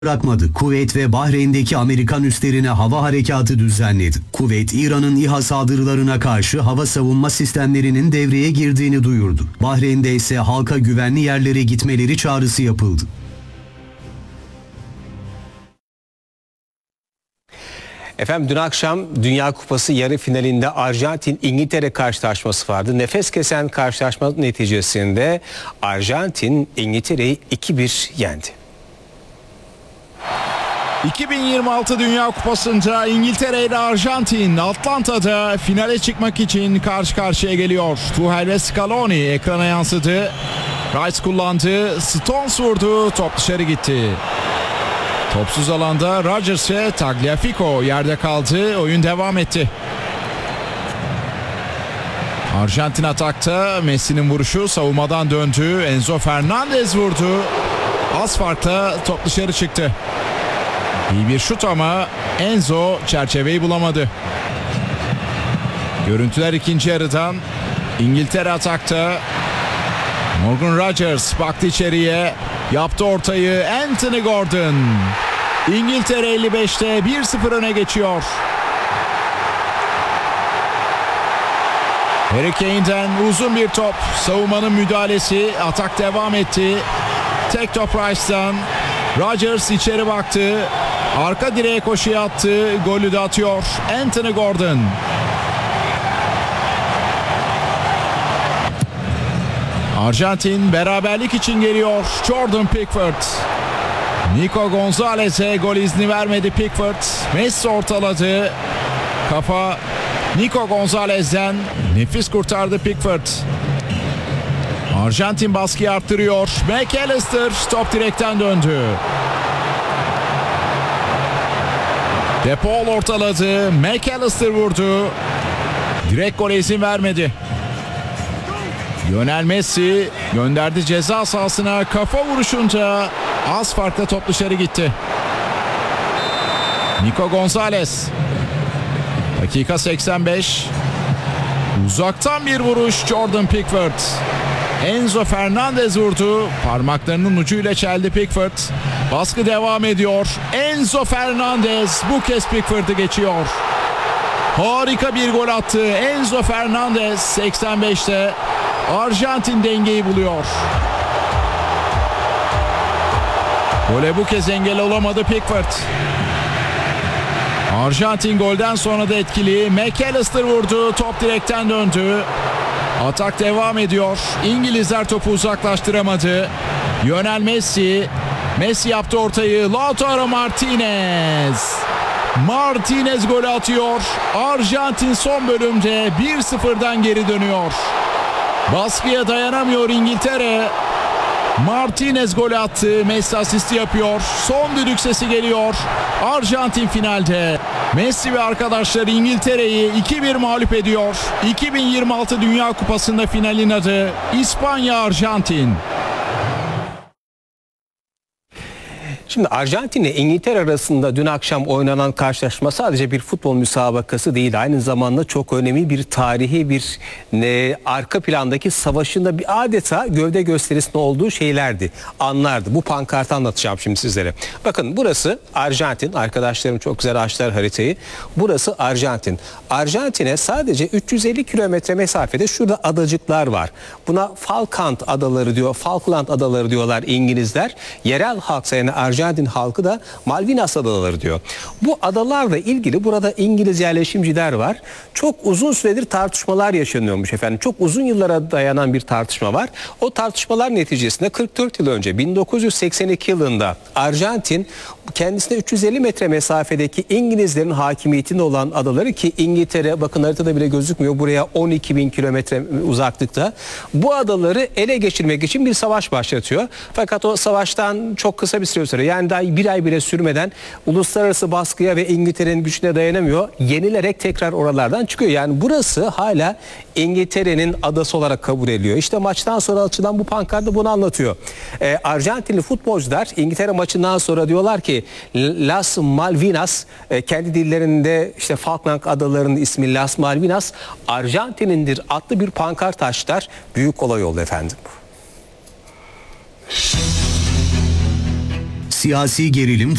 bırakmadı. Kuveyt ve Bahreyn'deki Amerikan üslerine hava harekatı düzenledi. Kuveyt, İran'ın İHA saldırılarına karşı hava savunma sistemlerinin devreye girdiğini duyurdu. Bahreyn'de ise halka güvenli yerlere gitmeleri çağrısı yapıldı. Efendim dün akşam Dünya Kupası yarı finalinde Arjantin-İngiltere karşılaşması vardı. Nefes kesen karşılaşma neticesinde Arjantin İngiltere'yi 2-1 yendi. 2026 Dünya Kupası'nda İngiltere ile Arjantin Atlanta'da finale çıkmak için karşı karşıya geliyor. Tuchel ve Scaloni ekrana yansıdı. Rice kullandı, Stones vurdu, top dışarı gitti. Topsuz alanda Rodgers ve Tagliafico yerde kaldı. Oyun devam etti. Arjantin atakta, Messi'nin vuruşu savunmadan döndü. Enzo Fernandez vurdu. Az farkla top dışarı çıktı. İyi bir şut ama Enzo çerçeveyi bulamadı. Görüntüler ikinci yarıdan. İngiltere atakta. Morgan Rodgers baktı içeriye. Yaptı ortayı Anthony Gordon. İngiltere 55'te 1-0 öne geçiyor. Harry Kane'den uzun bir top. Savunmanın müdahalesi. Atak devam etti. Tek top Rice'dan. Rodgers içeri baktı. Arka direğe koşuya attı. Golü de atıyor Anthony Gordon. Arjantin beraberlik için geliyor. Jordan Pickford. Nico Gonzalez'e gol izni vermedi Pickford. Messi ortaladı. Kafa Nico Gonzalez'den. Nefis kurtardı Pickford. Arjantin baskıyı arttırıyor. McAllister top direkten döndü. De Paul ortaladı. McAllister vurdu. Direkt gole izin vermedi. Lionel Messi gönderdi ceza sahasına, kafa vuruşunca az farkla top dışarı gitti. Nico Gonzalez. Dakika 85. Uzaktan bir vuruş Jordan Pickford. Enzo Fernandez vurdu. Parmaklarının ucuyla çeldi Pickford. Baskı devam ediyor. Enzo Fernandez bu kez Pickford'u geçiyor. Harika bir gol attı Enzo Fernandez 85'te. Arjantin dengeyi buluyor. Gole bu kez engel olamadı Pickford. Arjantin golden sonra da etkili. McAllister vurdu. Top direkten döndü. Atak devam ediyor. İngilizler topu uzaklaştıramadı. Lionel Messi. Messi yaptı ortayı. Lautaro Martinez. Martinez golü atıyor. Arjantin son bölümde 1-0'dan geri dönüyor. Baskıya dayanamıyor İngiltere. Martinez golü attı. Messi asisti yapıyor. Son düdük sesi geliyor. Arjantin finalde. Messi ve arkadaşları İngiltere'yi 2-1 mağlup ediyor. 2026 Dünya Kupası'nda finalin adı İspanya-Arjantin. Şimdi Arjantin ile İngiltere arasında dün akşam oynanan karşılaşma sadece bir futbol müsabakası değil. Aynı zamanda çok önemli bir tarihi bir arka plandaki savaşında bir adeta gövde gösterisinde olduğu şeylerdi. Anlardı. Bu pankartı anlatacağım şimdi sizlere. Bakın burası Arjantin. Arkadaşlarım çok güzel açtılar haritayı. Burası Arjantin. Arjantin'e sadece 350 kilometre mesafede şurada adacıklar var. Buna Falkland Adaları diyorlar İngilizler. Yerel halk yani Arjantin halkı da Malvinas Adaları diyor. Bu adalarla ilgili burada İngiliz yerleşimciler var. Çok uzun süredir tartışmalar yaşanıyormuş efendim. Çok uzun yıllara dayanan bir tartışma var. O tartışmalar neticesinde 44 yıl önce 1982 yılında Arjantin kendisine 350 metre mesafedeki İngilizlerin hakimiyetinde olan adaları ki İngiltere bakın haritada bile gözükmüyor. Buraya 12 bin kilometre uzaklıkta. Bu adaları ele geçirmek için bir savaş başlatıyor. Fakat o savaştan çok kısa bir süre sonra yani daha bir ay bile sürmeden uluslararası baskıya ve İngiltere'nin gücüne dayanamıyor. Yenilerek tekrar oralardan çıkıyor. Yani burası hala İngiltere'nin adası olarak kabul ediliyor. İşte maçtan sonra açılan bu pankartta bunu anlatıyor. Arjantinli futbolcular İngiltere maçından sonra diyorlar ki Las Malvinas kendi dillerinde işte Falkland Adaları'nın ismi Las Malvinas Arjantin'indir adlı bir pankart açtılar. Büyük olay oldu efendim. Siyasi gerilim